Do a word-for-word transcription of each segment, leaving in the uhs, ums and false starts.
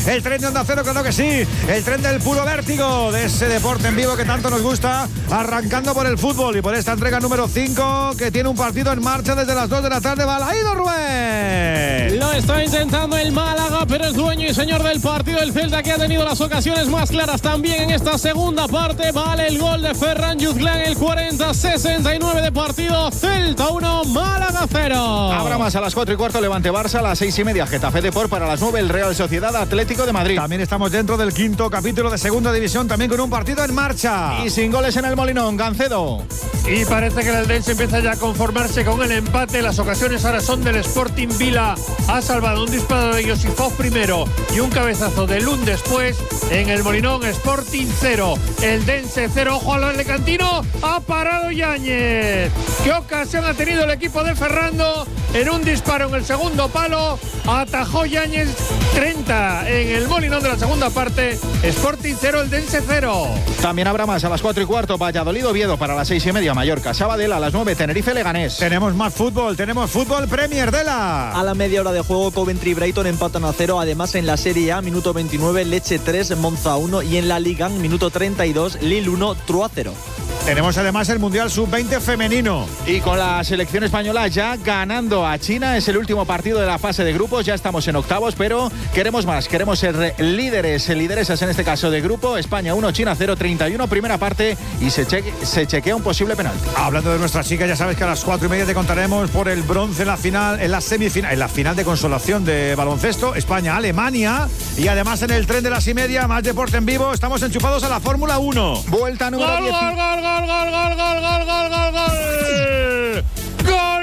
el tren de Onda Cero, claro que sí, el tren del puro vértigo, de ese deporte en vivo que tanto nos gusta, arrancando por el fútbol y por esta entrega número cinco, que tiene un partido en marcha desde las dos de la tarde. Balaído, Rubén. Lo está intentando el Málaga, pero es dueño y señor del partido. El Celta, que ha tenido las ocasiones más claras también en esta segunda parte. Vale el gol de Ferran Jutglan, el cuarenta sesenta y nueve de partido. Celta uno, Málaga cero. Habrá más a las cuatro y cuarto, Levante Barça, a las seis y media Getafe Depor, para las nueve el Real Sociedad Atlético de Madrid. También estamos dentro del quinto capítulo de Segunda División, también con un partido en marcha. Y sin goles en el Molinón, Gancedo. Y parece que el Eldense empieza ya a conformarse con el empate. Las ocasiones ahora son del Sporting. Vila ha salvado un disparo de Josifov primero y un cabezazo de Lund después. En el Molinón, Sporting cero, Eldense cero. Ojo al Alicantino, ha parado Yáñez. ¿Qué ocasión ha tenido el equipo de Ferrando? En un disparo en el segundo palo atajó Yáñez. Treinta en el Molinón de la segunda parte. Sporting cero, Eldense cero. También habrá más a las cuatro y cuarto, Valladolid Oviedo, para las seis y media Mallorca Sabadell, a las nueve Tenerife Leganés. Tenemos más fútbol, tenemos fútbol Premier de la. A la media hora de juego, Coventry y Brighton empatan a cero. Además, en la Serie A, minuto veintinueve, Lecce tres, Monza uno. Y en la Liga, minuto treinta y dos, Lille uno, Troyes cero. Tenemos además el Mundial sub veinte femenino. Y con la selección española ya ganando a China, es el último partido de la fase de grupos, ya estamos en octavos, pero queremos más, queremos ser líderes, lideresas en este caso de grupo. España uno, China cero, treinta y uno, primera parte, y se, cheque, se chequea un posible penalti. Hablando de nuestras chicas, ya sabes que a las cuatro y media te contaremos por el bronce en la final, en la semifinal, en la final de consolación de baloncesto, España-Alemania. Y además en el tren de las y media, más deporte en vivo, estamos enchufados a la Fórmula uno. Vuelta número ¡Gol, diez. gol, gol, gol, gol, gol, gol, gol, gol, gol, gol! ¡Gol!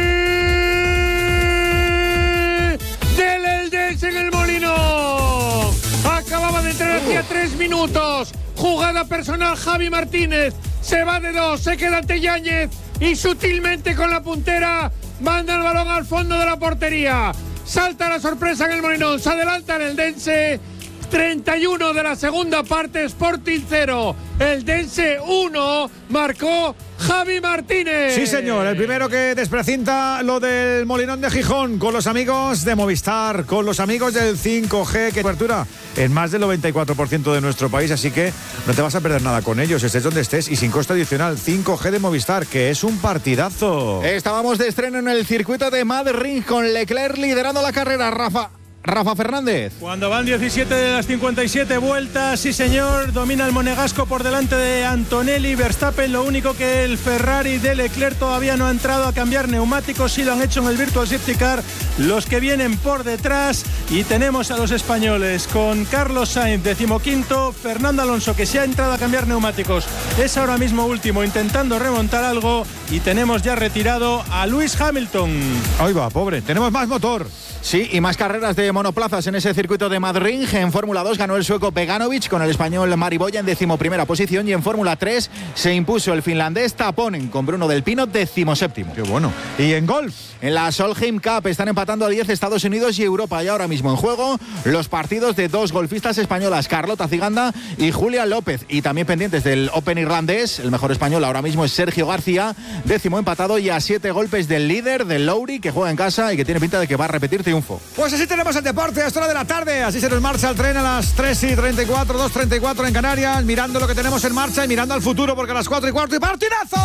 Del Eldense en el Molinón. Acababa de entrar hacía tres minutos. Jugada personal, Javi Martínez. Se va de dos, se queda ante Yáñez y sutilmente con la puntera manda el balón al fondo de la portería. Salta la sorpresa en el Molinón. Se adelanta el Eldense. treinta y uno de la segunda parte, Sporting cero, Eldense uno, marcó Javi Martínez. Sí, señor, el primero que desprecinta lo del Molinón de Gijón, con los amigos de Movistar, con los amigos del cinco G, que cobertura en más del noventa y cuatro por ciento de nuestro país, así que no te vas a perder nada con ellos, estés donde estés, y sin costo adicional. Cinco G de Movistar, que es un partidazo. Estábamos de estreno en el circuito de Madrid con Leclerc liderando la carrera. Rafa Rafa Fernández. Cuando van diecisiete de las cincuenta y siete vueltas, sí señor, domina el monegasco por delante de Antonelli. Verstappen, lo único que el Ferrari de Leclerc todavía no ha entrado a cambiar neumáticos, sí lo han hecho en el Virtual Safety Car los que vienen por detrás. Y tenemos a los españoles con Carlos Sainz decimoquinto, Fernando Alonso, que se ha entrado a cambiar neumáticos, es ahora mismo último intentando remontar algo, y tenemos ya retirado a Lewis Hamilton. Ahí va, pobre, tenemos más motor. Sí, y más carreras de monoplazas en ese circuito de Madrid. En Fórmula dos ganó el sueco Beganovic con el español Mariboya en decimoprimera posición, y en Fórmula tres se impuso el finlandés Taponen con Bruno Del Pino decimoséptimo. Qué bueno. Y en golf, en la Solheim Cup están empatando a diez Estados Unidos y Europa, y ahora mismo en juego los partidos de dos golfistas españolas, Carlota Ciganda y Julia López, y también pendientes del Open irlandés. El mejor español ahora mismo es Sergio García, décimo empatado y a siete golpes del líder, del Lowry, que juega en casa y que tiene pinta de que va a repetir triunfo. Pues así tenemos el deporte a esta hora de la tarde. Así se nos marcha el tren a las tres y treinta y cuatro, dos y treinta y cuatro en Canarias, mirando lo que tenemos en marcha y mirando al futuro, porque a las cuatro y cuarto y partidazo.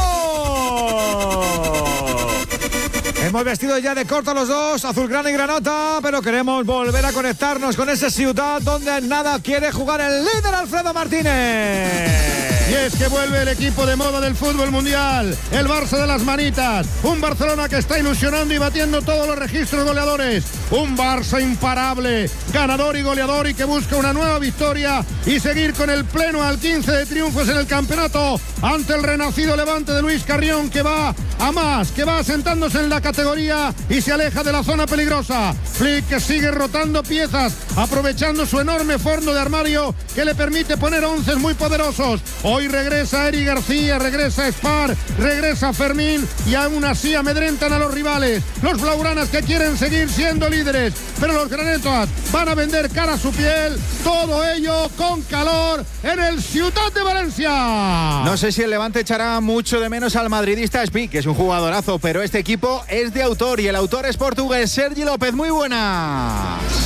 Hemos vestido ya de corto los dos, azulgrana y granota, pero queremos volver a conectarnos con ese Ciudad donde nada quiere jugar el líder Alfredo Martínez. Y es que vuelve el equipo de moda del fútbol mundial, el Barça de las manitas, un Barcelona que está ilusionando y batiendo todos los registros goleadores, un Barça imparable, ganador y goleador, y que busca una nueva victoria y seguir con el pleno al quince de triunfos en el campeonato ante el renacido Levante de Luis Carrión, que va a más, que va asentándose en la categoría y se aleja de la zona peligrosa. Flick, que sigue rotando piezas, aprovechando su enorme fondo de armario que le permite poner once muy poderosos. Hoy regresa Eri García, regresa Spar, regresa Fermín, y aún así amedrentan a los rivales. Los blaugranas que quieren seguir siendo líderes, pero los granetas van a vender cara a su piel. Todo ello con calor en el Ciutat de Valencia. No sé si el Levante echará mucho de menos al madridista Spi, que es un jugadorazo, pero este equipo es de autor y el autor es portugués. Sergi López, muy buenas.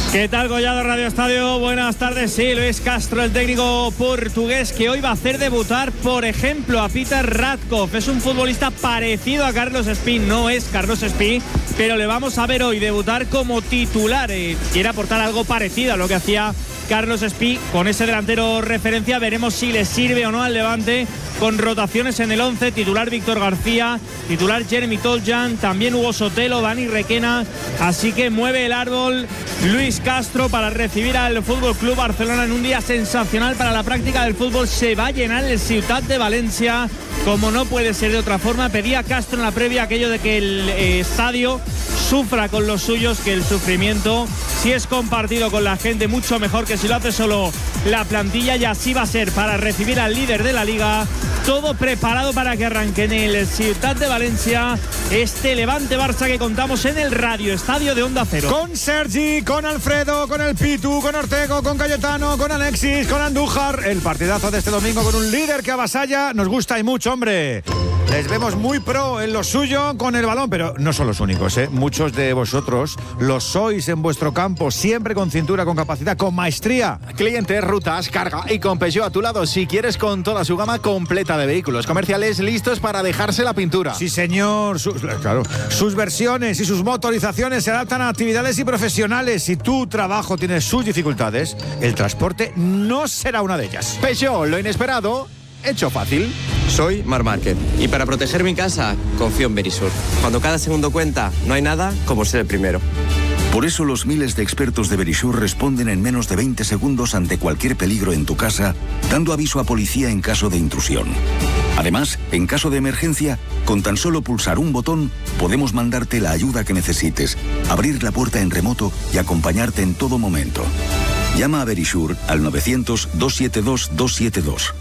¿Qué tal, Collado Radio Estadio? Buenas tardes. Sí, Luis Castro, el técnico portugués, que hoy va a hacer debutar, por ejemplo, a Peter Radkov. Es un futbolista parecido a Carlos Espí, no es Carlos Espí, pero le vamos a ver hoy debutar como titular. Eh, quiere aportar algo parecido a lo que hacía Carlos Espí con ese delantero referencia. Veremos si le sirve o no al Levante, con rotaciones en el once. Titular Víctor García, titular Jeremy Toljan, también Hugo Sotelo, Dani Requena. Así que mueve el árbol Luis Castro para recibir al F C Barcelona en un día sensacional para la práctica del fútbol. Se va a llenar el Ciutat de Valencia, como no puede ser de otra forma. Pedía Castro en la previa aquello de que el eh, estadio sufra con los suyos, que el sufrimiento, si es compartido con la gente, mucho mejor que si lo hace solo la plantilla. Y así va a ser para recibir al líder de la Liga. Todo preparado para que arranque en el Ciutat de Valencia este Levante-Barça que contamos en el Radio Estadio de Onda Cero. Con Sergi, con Alfredo, con el Pitu, con Ortego, con Cayetano, con Alexis, con Andújar. El partidazo de este domingo con un líder que avasalla. Nos gusta y mucho, hombre. Les vemos muy pro en lo suyo con el balón, pero no son los únicos, ¿eh? Muchos de vosotros lo sois en vuestro campo, siempre con cintura, con capacidad, con maestría. Clientes, rutas, carga y con Peugeot a tu lado, si quieres, con toda su gama completa de vehículos comerciales listos para dejarse la pintura. Sí, señor. Sus, claro, sus versiones y sus motorizaciones se adaptan a actividades y profesionales. Si tu trabajo tiene sus dificultades, el transporte no será una de ellas. Peugeot, lo inesperado hecho fácil. Soy Mar Márquez y para proteger mi casa confío en Verisur. Cuando cada segundo cuenta, no hay nada como ser el primero. Por eso los miles de expertos de Verisur responden en menos de veinte segundos ante cualquier peligro en tu casa, dando aviso a policía en caso de intrusión. Además, en caso de emergencia, con tan solo pulsar un botón, podemos mandarte la ayuda que necesites, abrir la puerta en remoto y acompañarte en todo momento. Llama a Verisur al novecientos, doscientos setenta y dos, doscientos setenta y dos.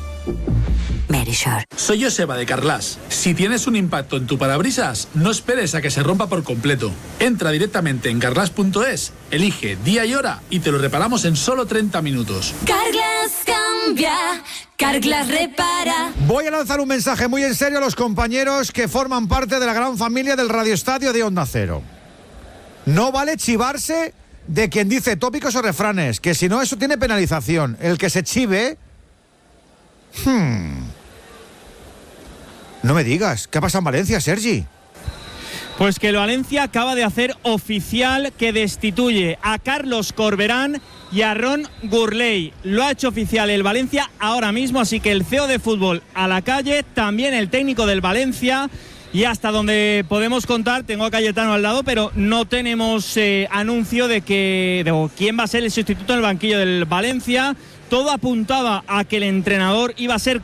Verisur. Soy Joseba de Carglass. Si tienes un impacto en tu parabrisas, no esperes a que se rompa por completo. Entra directamente en carglass punto es, elige día y hora y te lo reparamos en solo treinta minutos. Carglass cambia, Carglass repara. Voy a lanzar un mensaje muy en serio a los compañeros que forman parte de la gran familia del Radio Estadio de Onda Cero. No vale chivarse de quien dice tópicos o refranes, que si no eso tiene penalización. El que se chive... Hmm... No me digas, ¿qué ha pasado en Valencia, Sergi? Pues que el Valencia acaba de hacer oficial que destituye a Carlos Corberán y a Ron Gurley. Lo ha hecho oficial el Valencia ahora mismo, así que el C E O de fútbol a la calle, también el técnico del Valencia. Y hasta donde podemos contar, tengo a Cayetano al lado, pero no tenemos eh, anuncio de que de quién va a ser el sustituto en el banquillo del Valencia. Todo apuntaba a que el entrenador iba a ser